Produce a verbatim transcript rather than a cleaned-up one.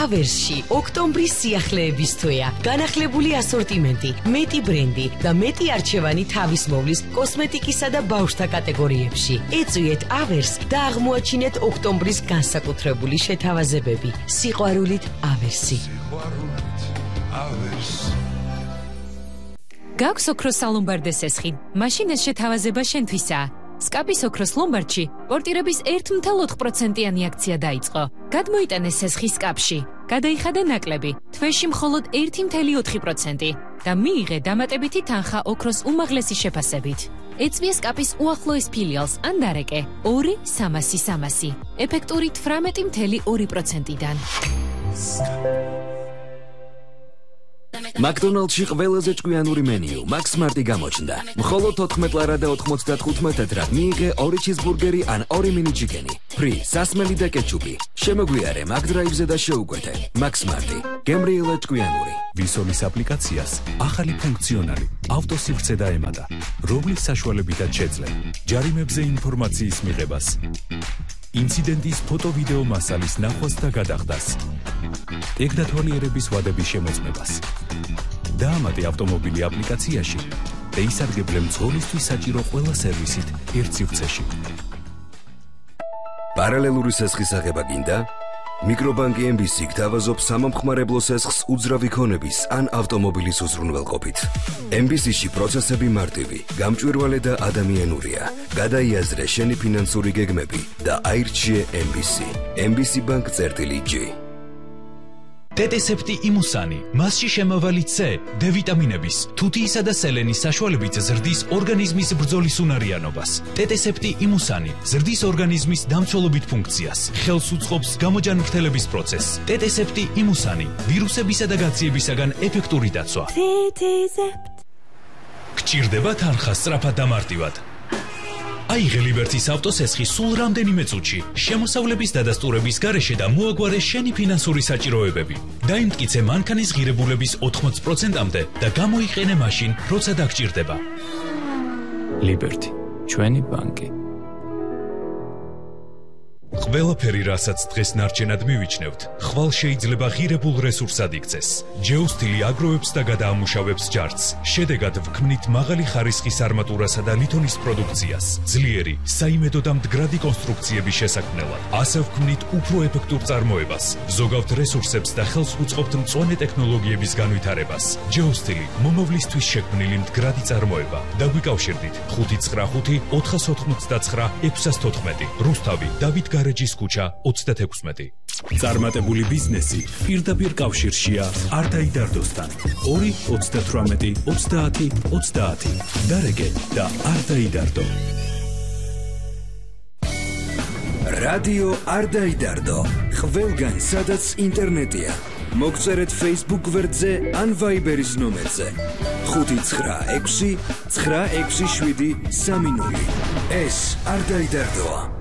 ავერსში ოქტომბრის სიახლეების თვეა. განახლებული ასორტიმენტი, მეტი ბრენდი და მეტი არჩევანი თავისმოვლის კოსმეტიკისა და ბავშვთა კატეგორიებში. ეწვიეთ ავერს და აღმოაჩინეთ ოქტომბრის განსაკუთრებული შეთავაზებები. სიყვარულით ავერსი. გაქვს ოქროს სალომბარდე სესხი, მაშინ ეს შეთავაზება შენთვისაა. სკაპის ოქროს ლომბარდში პორტირების ერთ მთვარე ოთხ პროცენტიანი აქცია დაიწყო. გადმოიტანეს სესხი სკაპში, გადაიხადა ნაკლები, თვეში მხოლოდ ერთი მთვარე ოთხი პროცენტი და მიიღე დამატებითი თანხა ოქროს უმაღლესი შეფასებით. ეწვია სკაპის უახლოეს ფილიალს ან დარეკე ორი სამასი სამასი, ეფექტური თვრამეტი მთვარე ორი პროცენტიდან. მაკდონალდში ყველაზე ჭკვიანური მენიუ მაქსმარტი გამოჩნდა. მხოლოდ თოთხმეტ ლარა და ოთხმოცდათხუთმეტ თეთრად მიიღე ორი ჩიზბურგერი ან ორი მინი ჩიკენი. ფრი, სასმელი და კეჩუპი. შემოგვიარე მაგდრაივზე და შეუკვეთე. მაქსმარტი, გემრიელად ჭკვიანური. ვისოლის აპლიკაციას ახალი ფუნქციონალი ავტოსივრცე დაემატა, რომლის საშუალებითაც შეძლებ ჯარიმებზე ინფორმაციის მიღებას, ინციდენტის ფოტო-ვიდეო მასალის ნახვას და გადახდას, ეგდათვალიერების ვადების შემოწმებას. დაამატე ავტომობილი აპლიკაციაში და ისარგებლე მძღოლისთვის საჭირო ყველა სერვისით ერთ სივრცეში. პარალელური სესხის აღება გინდა? მიკრობანკი ემ ბი სი გთავაზობს სამომხმარებლო სესხს უძრავი ქონების ან ავტომობილის უზრუნველყოფით. ემ ბი სი-ში პროცესები მარტივი, გამჭვირვალე და ადამიანურია. გადაიაზრე შენი ფინანსური გეგმები და აირჩიე ემ ბი სი. ემ ბი სი ბანკ წერტილი ჯი. ტეტესეპტი იმუსანი, მასში შემავალი C, D ვიტამინების, თუთიისა და სელენის საშუალებით ზრდის ორგანიზმის ბრძოლის უნარიანობას. ტეტესეპტი იმუსანი ზრდის ორგანიზმის დამცველობით ფუნქციას, ხელს უწყობს გამოჯანმრთელების პროცესს. ტეტესეპტი იმუსანი ვირუსებისა და გაციებისაგან ეფექტური დაცვა. გჭირდება თანხა სწრაფად და მარტივად. აიღე ლიბერტის ავტოსესხი სულ რამდენიმე წუთში, შემოსავლების დადასტურების გარეშე და მოაგვარე შენი ფინანსური საჭიროებები. დაიმტკიცე მანქანის ღირებულების ოთხმოცი პროცენტამდე და გამოიყენე მაშინ, როცა დაგჭირდება. ლიბერტი, ჩვენი ბანკი. ყველაფერი, რასაც დღეს ნარჩენად მივიჩნევთ, ხვალ შეიძლება ღირებულ რესურსად იქცეს. ჯეოსტილი აგროვებს და გადაამუშავებს ჯარცს. შედეგად ვქმნით მაღალი ხარისხის არმატურასა და ლითონის პროდუქციას, ძლიერი, საიმედო და მდგრადი კონსტრუქციების შესაქმნელად. ასე ვქმნით უფრო ეფექტურ წარმოებას, ზოგავთ რესურსებს და ხელს უწყობთ მწვანე ტექნოლოგიების განვითარებას. ჯეოსტილი, მომავლისთვის შექმნილი მდგრადი წარმოება. დაგვიკავშირდით ხუთი ცხრა ხუთი ოთხას ოთხმოცდაცხრა ექვსას თოთხმეტი. რუსთავი, დავით გარეჯის ქუჩა ოცდათექვსმეტი. წარმატებული ბიზნესი პირდაპირ კავშირშია არტაიდარდოსთან. ორი ოცდათვრამეტი ოცდაათი ოცდაათი. დარეკე და არტაიდარდო. რადიო არტაიდარდო. ყველგან სადაც ინტერნეტია. მოგწერეთ Facebook გვერდზე ან Viber-ის ნომერზე. ხუთი ცხრა ექვსი ცხრა ექვსი შვიდი სამი ნული. ეს არტაიდარდოა.